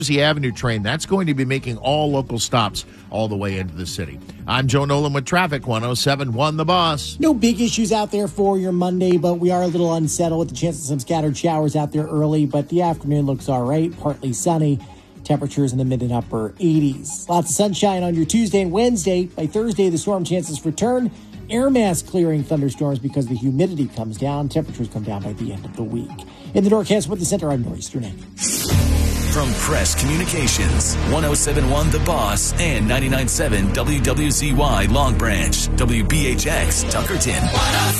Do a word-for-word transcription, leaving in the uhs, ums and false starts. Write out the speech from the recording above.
Jersey Avenue train, that's going to be making all local stops all the way into the city. I'm Joe Nolan with traffic, one oh seven point one The Boss. No big issues out there for your Monday, but we are a little unsettled with the chance of some scattered showers out there early, but the afternoon looks all right, partly sunny. Temperatures in the mid and upper eighties. Lots of sunshine on your Tuesday and Wednesday. By Thursday, the storm chances return. Air mass clearing thunderstorms because the humidity comes down. Temperatures come down by the end of the week. In the Norcast with the Center, I'm Nor'easter Nick. From Press Communications, one oh seven point one The Boss and ninety-nine point seven W W Z Y Long Branch, W B H X Tuckerton.